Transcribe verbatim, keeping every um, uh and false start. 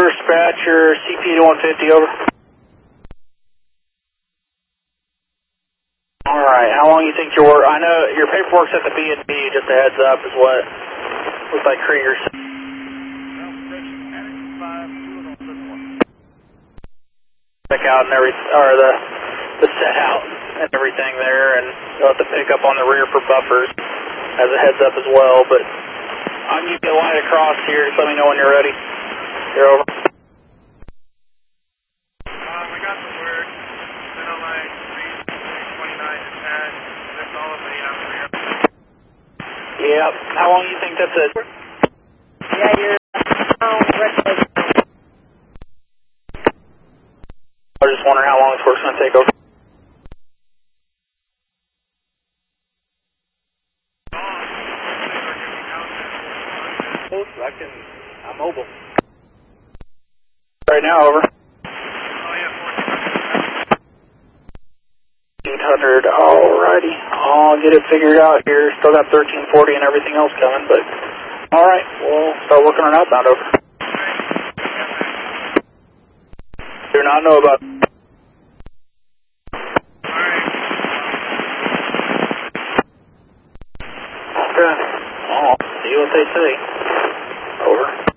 dispatcher, C P to one fifty, over. Alright, how long do you think your work, I know your paperwork's at the B and B, just a heads up is what looks like Krieger said. Check out and every, or the, the set out and everything there, and you'll have to pick up on the rear for buffers as a heads up as well, but I'll give you a line across here, just let me know when you're ready. You're over. Um, we got the word, center line three twenty-nine to ten, that's all of the out here. Yep, how long do you think that's it? Yeah, you're down, right. I was just wondering how long this work's going to take over. I can, I'm mobile. Right now, over. Oh yeah, fourteen hundred, alrighty. I'll get it figured out here. Still got thirteen forty and everything else coming, but alright, we'll start working on outbound, over. Do not know about. Okay. I'll see what they say. Over.